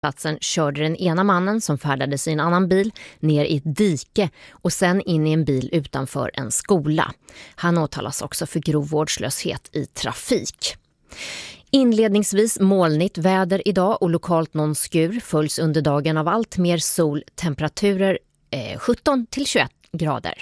Platsen körde den ena mannen som färdades i en annan bil ner i ett dike och sen in i en bil utanför en skola. Han åtalas också för grov vårdslöshet i trafik. Inledningsvis molnigt väder idag och lokalt någon skur, följs under dagen av allt mer sol, temperaturer 17 till 21 grader.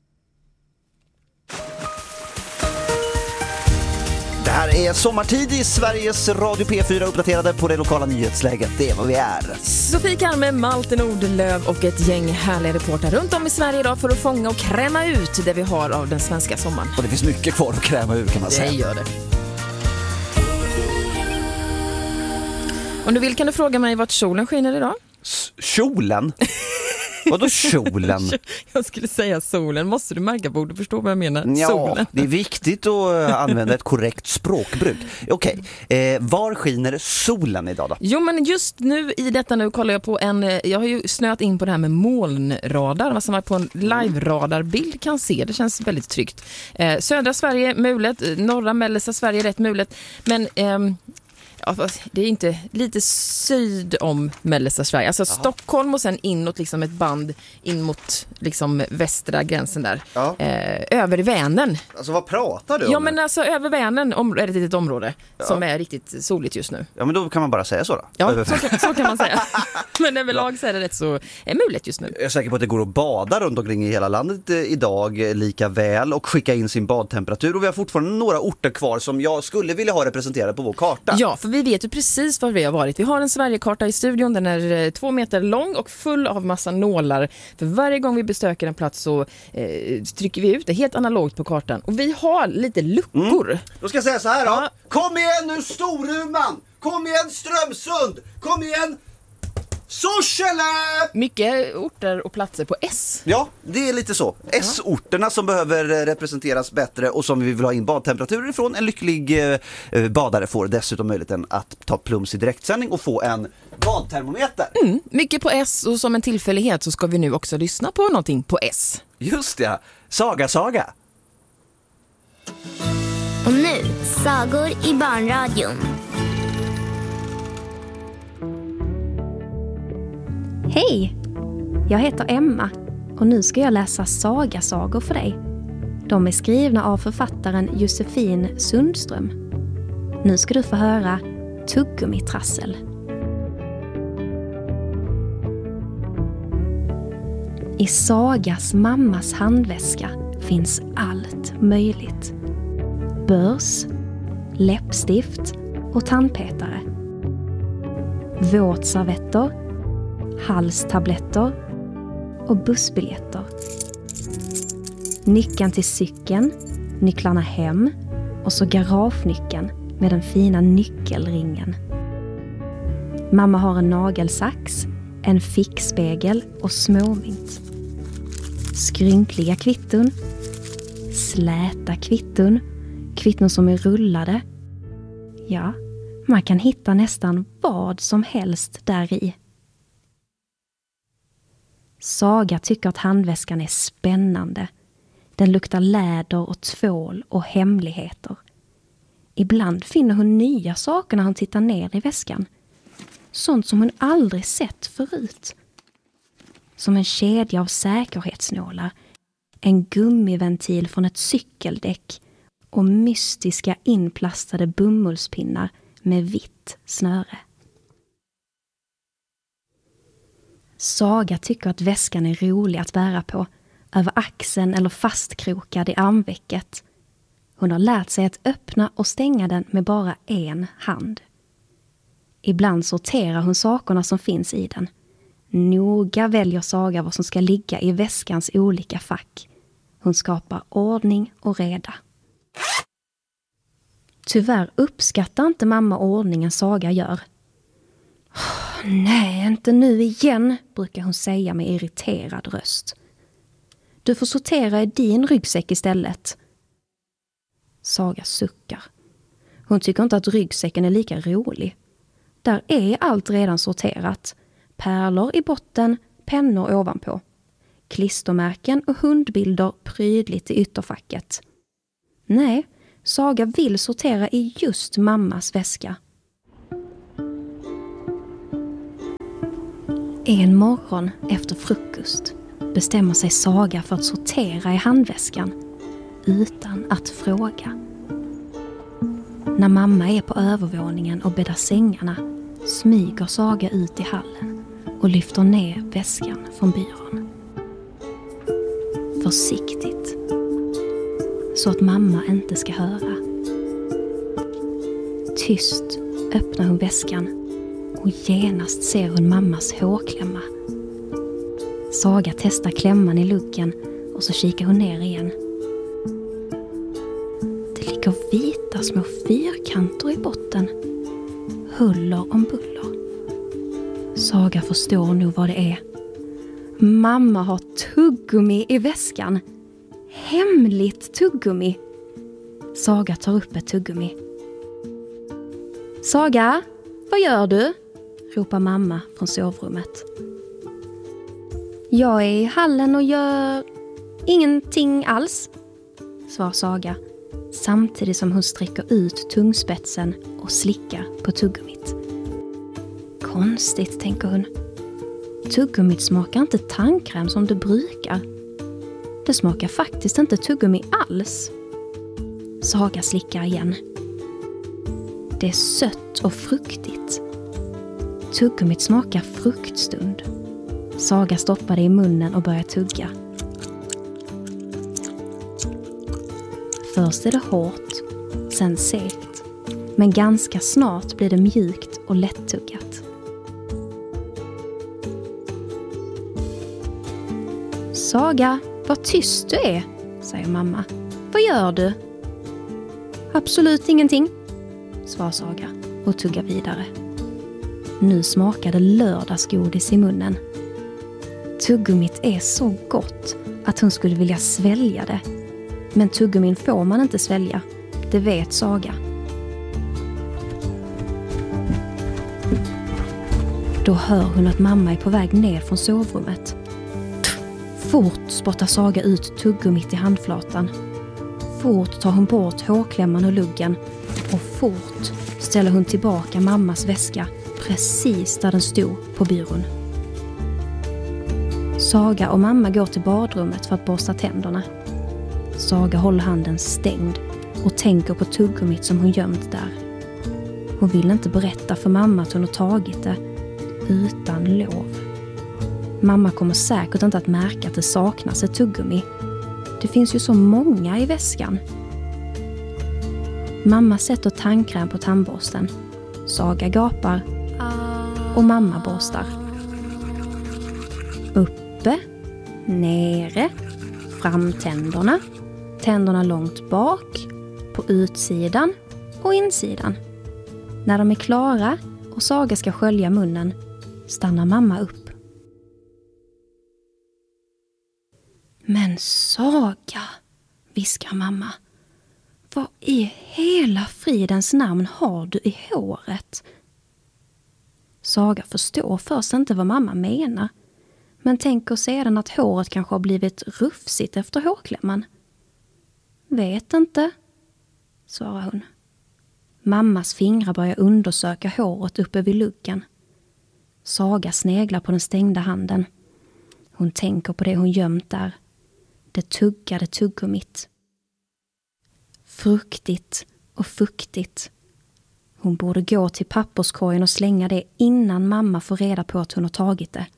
Det här är sommartid i Sveriges Radio P4, uppdaterade på det lokala nyhetsläget. Det är vad vi är. Sofie Kalme, Malte Nordlöv och ett gäng härliga reporter runt om i Sverige idag för att fånga och kräma ut det vi har av den svenska sommaren. Och det finns mycket kvar att kräma ur, kan man säga. Det gör det. Om du vill kan du fråga mig vart solen skiner idag. Kjolen? Vadå kjolen? Jag skulle säga solen. Måste du märka på, du förstår vad jag menar? Ja, solen. Det är viktigt att använda ett korrekt språkbruk. Okej, var skiner solen idag då? Jo, men just nu i detta nu kollar jag på jag har ju snöat in på det här med molnradar. Vad som man på en live-radarbild kan se. Det känns väldigt tryggt. Södra Sverige mulet, norra mellersta Sverige rätt mulet. Men det är inte lite syd om mellersta Sverige. Alltså Stockholm och sen inåt liksom ett band in mot liksom västra gränsen där. Ja. Över Vänern. Alltså vad pratar du om? Ja, men alltså över Vänern är det ett litet område som är riktigt soligt just nu. Ja, men då kan man bara säga så då. Ja, så kan man säga. Men överlag så är det rätt så muligt just nu. Jag är säker på att det går att bada runt omkring i hela landet idag lika väl och skicka in sin badtemperatur. Och vi har fortfarande några orter kvar som jag skulle vilja ha representerade på vår karta. Ja, för vi vet ju precis var vi har varit. Vi har en Sverigekarta i studion. Den är 2 meter lång och full av massa nålar. För varje gång vi besöker en plats så trycker vi ut det helt analogt på kartan. Och vi har lite luckor. Då ska jag säga så här då. Ja. Kom igen nu Storuman! Kom igen Strömsund! Kom igen Sorsele! Mycket orter och platser på S. Ja, det är lite så. S-orterna som behöver representeras bättre och som vi vill ha in badtemperaturer ifrån. En lycklig badare får dessutom möjligheten att ta plums i direktsändning och få en badtermometer. Mycket på S, och som en tillfällighet så ska vi nu också lyssna på någonting på S. Just det, Saga. Och nu, sagor i barnradion. Hej! Jag heter Emma och nu ska jag läsa sagasagor för dig. De är skrivna av författaren Josefin Sundström. Nu ska du få höra Tuggummitrassel. I Sagas mammas handväska finns allt möjligt. Börs, läppstift och tandpetare. Våtservetter, halstabletter och bussbiljetter. Nyckeln till cykeln, nycklarna hem och så garagenyckeln med den fina nyckelringen. Mamma har en nagelsax, en fickspegel och småmynt. Skrynkliga kvitton, släta kvitton, kvitton som är rullade. Ja, man kan hitta nästan vad som helst där i. Saga tycker att handväskan är spännande. Den luktar läder och tvål och hemligheter. Ibland finner hon nya saker när hon tittar ner i väskan. Sånt som hon aldrig sett förut. Som en kedja av säkerhetsnålar, en gummiventil från ett cykeldäck och mystiska inplastade bomullspinnar med vitt snöre. Saga tycker att väskan är rolig att bära på, över axeln eller fastkrokad i armvecket. Hon har lärt sig att öppna och stänga den med bara en hand. Ibland sorterar hon sakerna som finns i den. Noga väljer Saga vad som ska ligga i väskans olika fack. Hon skapar ordning och reda. Tyvärr uppskattar inte mamma ordningen Saga gör. Nej, inte nu igen, brukar hon säga med irriterad röst. Du får sortera i din ryggsäck istället. Saga suckar. Hon tycker inte att ryggsäcken är lika rolig. Där är allt redan sorterat. Pärlor i botten, pennor ovanpå. Klistermärken och hundbilder prydligt i ytterfacket. Nej, Saga vill sortera i just mammas väska. En morgon efter frukost bestämmer sig Saga för att sortera i handväskan utan att fråga. När mamma är på övervåningen och bäddar sängarna smyger Saga ut i hallen och lyfter ner väskan från byrån. Försiktigt, så att mamma inte ska höra. Tyst öppnar hon väskan och genast ser hon mammas hårklämma. Saga testar klämman i luggen och så kikar hon ner igen. Det ligger vita små fyrkanter i botten. Huller om buller. Saga förstår nog vad det är. Mamma har tuggummi i väskan. Hemligt tuggummi. Saga tar upp ett tuggummi. Saga, vad gör du? Ropar mamma från sovrummet. Jag är i hallen och gör ingenting alls, svarar Saga, samtidigt som hon sträcker ut tungspetsen och slickar på tuggummit. Konstigt, tänker hon. Tuggummit smakar inte tandkräm som det brukar. Det smakar faktiskt inte tuggummi alls. Saga slickar igen. Det är sött och fruktigt. Tuggummit smakar fruktstund. Saga stoppar det i munnen och börjar tugga. Först är det hårt, sen segt. Men ganska snart blir det mjukt och lättuggat. Saga, vad tyst du är, säger mamma. Vad gör du? Absolut ingenting, svarar Saga och tuggar vidare. Nu smakade lördagsgodis i munnen. Tuggummit är så gott att hon skulle vilja svälja det. Men tuggummin får man inte svälja. Det vet Saga. Då hör hon att mamma är på väg ner från sovrummet. Fort spottar Saga ut tuggummit i handflatan. Fort tar hon bort hårklämman och luggen. Och fort ställer hon tillbaka mammas väska precis där den stod på byrån. Saga och mamma går till badrummet för att borsta tänderna. Saga håller handen stängd och tänker på tuggummit som hon gömt där. Hon vill inte berätta för mamma att hon har tagit det utan lov. Mamma kommer säkert inte att märka att det saknas ett tuggummi. Det finns ju så många i väskan. Mamma sätter tandkräm på tandborsten. Saga gapar och mamma borstar. Uppe, nere, framtänderna, tänderna långt bak, på utsidan och insidan. När de är klara och Saga ska skölja munnen stannar mamma upp. Men Saga, viskar mamma. Vad i hela fridens namn har du i håret? Saga förstår först inte vad mamma menar. Men tänker sedan att håret kanske har blivit rufsigt efter hårklämman. Vet inte, svarar hon. Mammas fingrar börjar undersöka håret uppe vid luggen. Saga sneglar på den stängda handen. Hon tänker på det hon gömt där. Det tuggade tuggummit. Fruktigt och fuktigt. Hon borde gå till papperskorgen och slänga det innan mamma får reda på att hon har tagit det.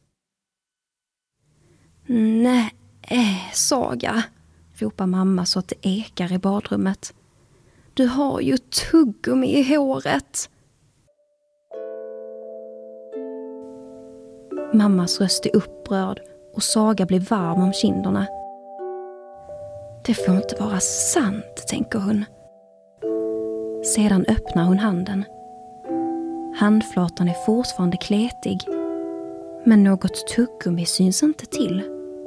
Nej, Saga, ropar mamma så att det ekar i badrummet. Du har ju tuggummi i håret. Mammas röst är upprörd och Saga blir varm om kinderna. Det får inte vara sant, tänker hon. Sedan öppnar hon handen. Handflatan är fortfarande kletig, men något tuggummi syns inte till.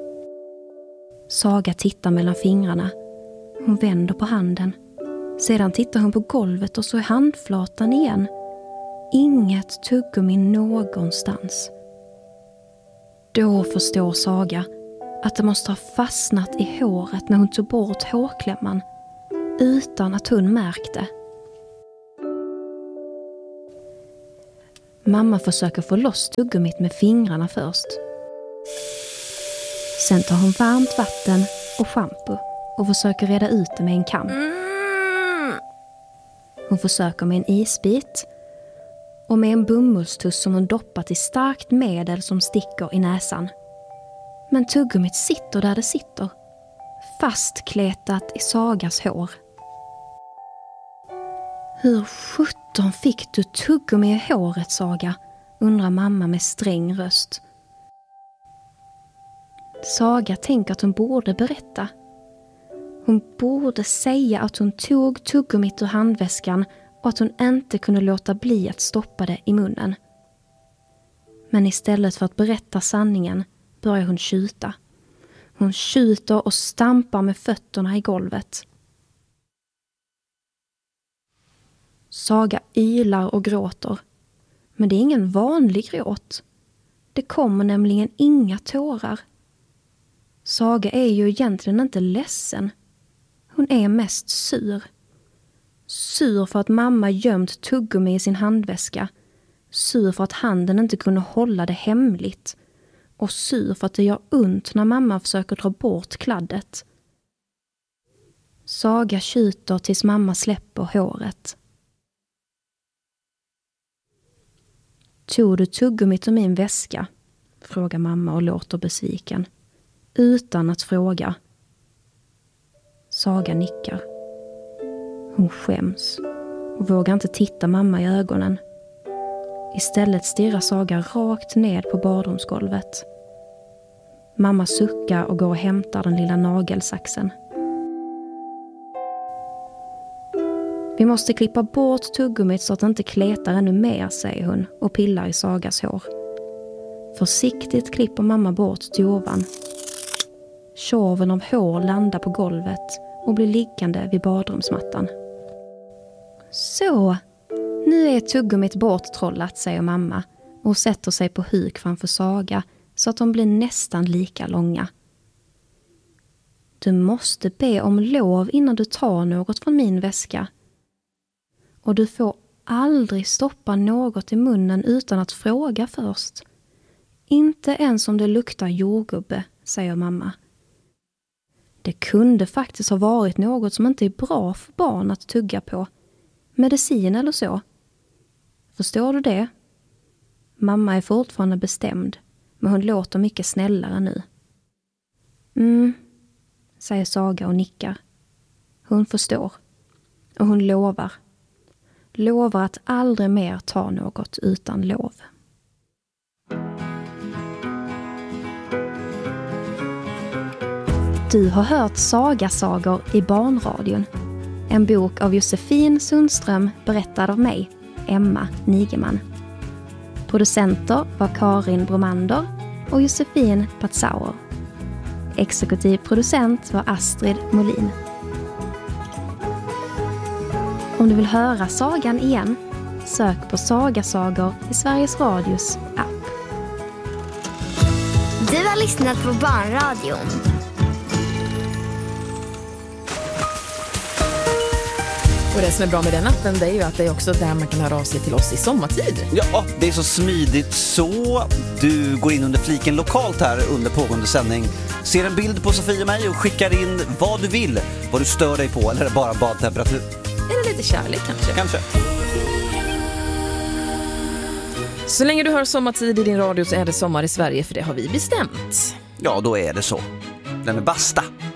Saga tittar mellan fingrarna. Hon vänder på handen. Sedan tittar hon på golvet och så är handflatan igen. Inget tuggummi någonstans. Då förstår Saga att det måste ha fastnat i håret när hon tog bort hårklämman utan att hon märkte. Mamma försöker få loss tuggummit med fingrarna först. Sen tar hon varmt vatten och shampoo och försöker reda ut det med en kam. Hon försöker med en isbit och med en bomullstuss som hon doppat i starkt medel som sticker i näsan. Men tuggummit sitter där det sitter, fastkletat i Sagas hår. Hur 17 fick du tuggummi i håret, Saga? Undrar mamma med sträng röst. Saga tänker att hon borde berätta. Hon borde säga att hon tog tuggummit ur handväskan och att hon inte kunde låta bli att stoppa det i munnen. Men istället för att berätta sanningen börjar hon tjuta. Hon tjuter och stampar med fötterna i golvet. Saga ylar och gråter. Men det är ingen vanlig gråt. Det kommer nämligen inga tårar. Saga är ju egentligen inte ledsen. Hon är mest sur. Sur för att mamma gömt tuggummi i sin handväska. Sur för att handen inte kunde hålla det hemligt. Och sur för att det gör ont när mamma försöker dra bort kladdet. Saga tjuter tills mamma släpper håret. Tog du tuggummit ur min väska? Frågar mamma och låter besviken. Utan att fråga. Saga nickar. Hon skäms och vågar inte titta mamma i ögonen. Istället stirrar Saga rakt ned på badrumsgolvet. Mamma suckar och går och hämtar den lilla nagelsaxen. Vi måste klippa bort tuggummit så att det inte kletar ännu mer, säger hon och pillar i Sagas hår. Försiktigt klipper mamma bort tovan. Tjorven av hår landar på golvet och blir liggande vid badrumsmattan. Så, nu är tuggummit borttrollat, säger mamma och sätter sig på huk framför Saga så att de blir nästan lika långa. Du måste be om lov innan du tar något från min väska. Och du får aldrig stoppa något i munnen utan att fråga först. Inte ens om det luktar jordgubbe, säger mamma. Det kunde faktiskt ha varit något som inte är bra för barn att tugga på. Medicin eller så. Förstår du det? Mamma är fortfarande bestämd, men hon låter mycket snällare nu. Säger Saga och nickar. Hon förstår. Och hon lovar. Lovar att aldrig mer ta något utan lov. Du har hört Sagasagor i barnradion. En bok av Josefin Sundström berättad av mig, Emma Nigeman. Producenter var Karin Bromander och Josefin Patzauer. Exekutiv producent var Astrid Molin. Om du vill höra sagan igen, sök på Sagasagor i Sveriges Radios app. Du har lyssnat på Barnradion. Och det som är bra med den appen, det är ju att det är också där man kan höra av sig till oss i sommartid. Ja, det är så smidigt så. Du går in under fliken lokalt här under pågående sändning. Ser en bild på Sofie och mig och skickar in vad du vill. Vad du stör dig på eller bara badtemperatur. Eller lite kärlek kanske. Kanske. Så länge du hör sommartid i din radio så är det sommar i Sverige, för det har vi bestämt. Ja, då är det så. Nej men basta.